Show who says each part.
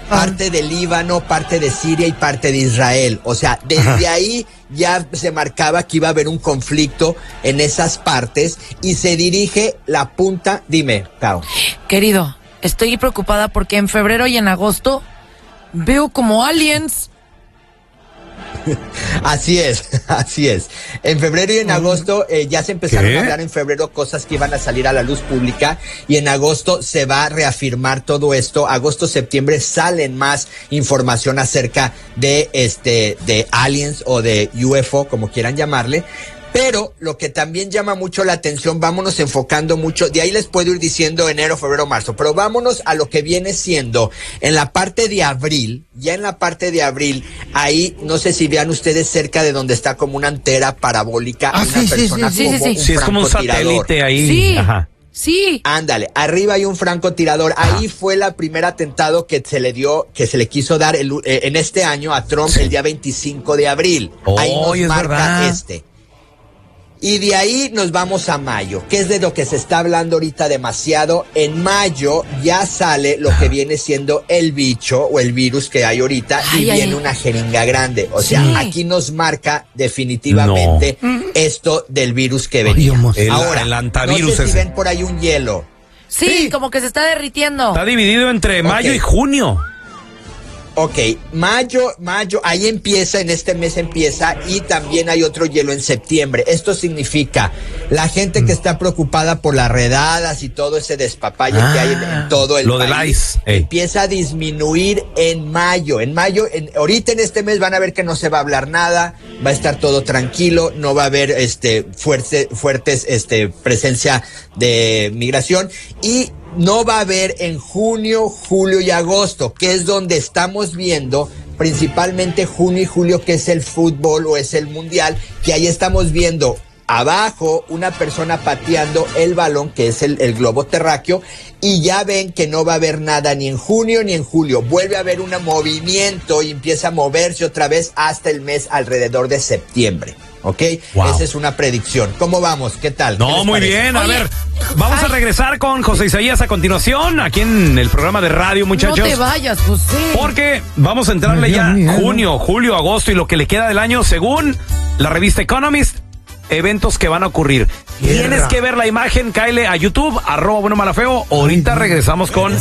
Speaker 1: parte de Líbano, parte de Siria y parte de Israel. O sea, desde ahí ya se marcaba que iba a haber un conflicto en esas partes y se dirige la punta. Dime, Cao.
Speaker 2: Querido, estoy preocupada porque en febrero y en agosto veo como aliens.
Speaker 1: Así es. En febrero y en agosto ya se empezaron a hablar en febrero cosas que iban a salir a la luz pública y en agosto se va a reafirmar todo esto. Agosto, septiembre salen más información acerca de aliens o de UFO, como quieran llamarle. Pero lo que también llama mucho la atención, vámonos enfocando mucho, de ahí les puedo ir diciendo enero, febrero, marzo, pero vámonos a lo que viene siendo en la parte de abril, ya en la parte de abril, ahí no sé si vean ustedes cerca de donde está como una antena parabólica, una persona como un
Speaker 3: sí, es como un satélite ahí.
Speaker 2: Sí.
Speaker 3: Ajá.
Speaker 2: Sí.
Speaker 1: Ándale, arriba hay un francotirador. Ahí fue el primer atentado que se le quiso dar en este año a Trump el día 25 de abril. Ahí nos marca
Speaker 3: verdad.
Speaker 1: Y de ahí nos vamos a mayo, que es de lo que se está hablando ahorita demasiado. En mayo ya sale lo que viene siendo el bicho o el virus que hay ahorita y viene una jeringa grande. O sea, aquí nos marca definitivamente esto del virus que venía.
Speaker 3: Ahora, el antivirus.
Speaker 1: No sé si ven por ahí un hielo.
Speaker 2: Sí, como que se está derritiendo.
Speaker 3: Está dividido entre mayo y junio.
Speaker 1: Ok, mayo, ahí empieza, en este mes empieza, y también hay otro hielo en septiembre. Esto significa, la gente que está preocupada por las redadas y todo ese despapalle que hay en todo el
Speaker 3: lo
Speaker 1: país,
Speaker 3: del ice,
Speaker 1: empieza a disminuir en mayo. Ahorita en este mes van a ver que no se va a hablar nada, va a estar todo tranquilo, no va a haber fuertes presencia de migración, y no va a haber en junio, julio y agosto, que es donde estamos viendo principalmente junio y julio, que es el fútbol o es el mundial, que ahí estamos viendo abajo una persona pateando el balón, que es el globo terráqueo, y ya ven que no va a haber nada ni en junio ni en julio. Vuelve a haber un movimiento y empieza a moverse otra vez hasta el mes alrededor de septiembre. ¿Ok?
Speaker 3: Wow.
Speaker 1: Esa es una predicción. ¿Cómo vamos? ¿Qué tal?
Speaker 3: No, muy bien. A ver, vamos a regresar con José Isaías a continuación, aquí en el programa de radio, muchachos.
Speaker 2: No te vayas, José.
Speaker 3: Porque vamos a entrarle ya junio, julio, agosto y lo que le queda del año, según la revista Economist, eventos que van a ocurrir. Tienes que ver la imagen, cáele a YouTube, @buenomalafeo. Ahorita regresamos con